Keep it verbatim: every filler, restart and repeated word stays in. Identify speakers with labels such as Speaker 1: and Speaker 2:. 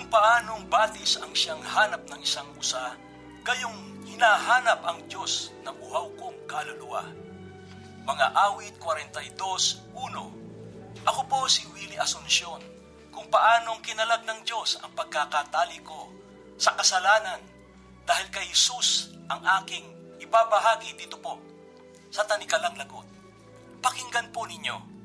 Speaker 1: kung paanong batis ang siyang hanap ng isang usa, gayong hinahanap ang Diyos ng uhaw kong kaluluwa. Mga awit forty-two one. Ako po si Willie Asuncion, kung paanong kinalag ng Diyos ang pagkakatali ko sa kasalanan dahil kay Jesus ang aking ibabahagi dito po sa Tanikalang Lagot. Pakinggan po ninyo.